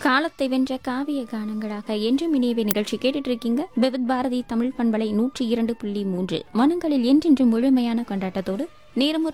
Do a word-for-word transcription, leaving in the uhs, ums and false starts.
காலத்தை வென்ற காவிய கானங்களாக என்றும் இணையவே நிகழ்ச்சி கேட்டுட்டு இருக்கீங்க. விவித் பாரதி தமிழ் பண்பலை நூற்றி இரண்டு புள்ளி மூன்று மனங்களில் என்றென்று முழுமையான கொண்டாட்டத்தோடு நேரம்